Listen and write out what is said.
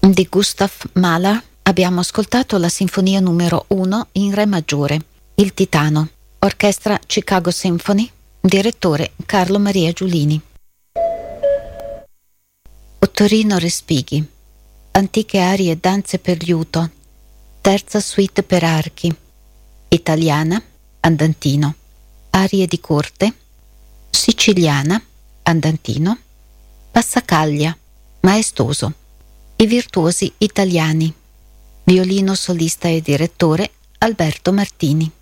Di Gustav Mahler abbiamo ascoltato la sinfonia numero 1 in re maggiore, Il Titano, orchestra Chicago Symphony, direttore Carlo Maria Giulini. Ottorino Respighi, Antiche arie e danze per liuto, terza suite per archi, italiana, andantino, arie di corte, siciliana, andantino, passacaglia, maestoso. I virtuosi italiani, violino solista e direttore Alberto Martini.